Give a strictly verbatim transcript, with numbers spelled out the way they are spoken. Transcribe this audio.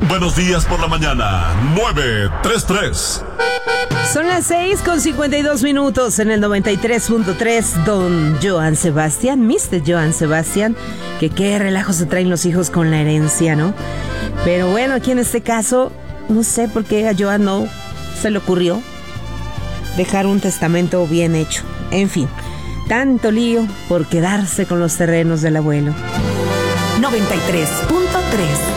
Buenos días por la mañana, nueve tres tres. Son las seis con cincuenta y dos minutos en el noventa y tres punto tres. Don Joan Sebastián, mister Joan Sebastián, que qué relajo se traen los hijos con la herencia, ¿no? Pero bueno, aquí en este caso, no sé por qué a Joan no se le ocurrió dejar un testamento bien hecho. En fin, tanto lío por quedarse con los terrenos del abuelo. noventa y tres punto tres